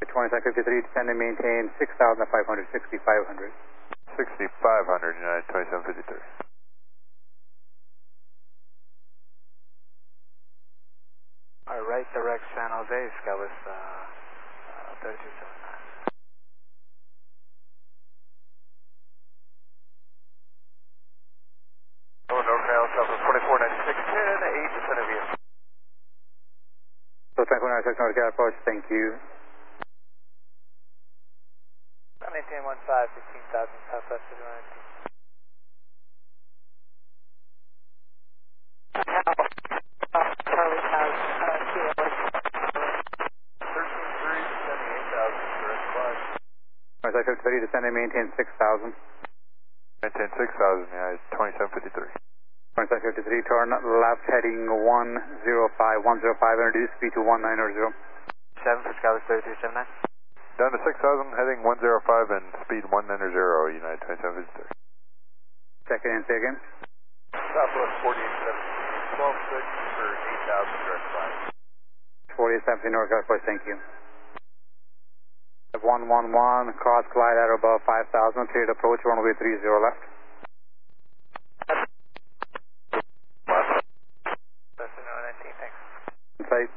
2753, descend and maintain 6,500, 6,500. 6,500, United 2753. All right, direct San Jose, Skywest 3279. NorCal, Southwest 2496, 10, 8, descend and maintain. So 2496 NorCal approach, thank you. Maintain 15, 15,000 Southwest of 219. Charlie has kilo. 13-3, descending 8,000, direct flight. 2753, descend and maintain 6,000. Maintain 6,000, United 2753. 2753, turn left heading 105, 105, introduce speed to 1900. 7 for Skywest 3279. Down to 6,000, heading 105 and speed 190, United 2753. Second and say again. Southwest 4817, 12-6 for 8,000, direct flight. 4817 NorCal approach, thank you. 111, cross glide at above 5,000, cleared approach, runway 30 left. That's 19, thanks. Inside.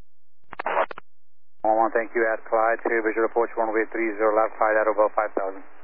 11, thank you, at Clyde, clear visual approach, runway 30 left, 5 at above 5,000.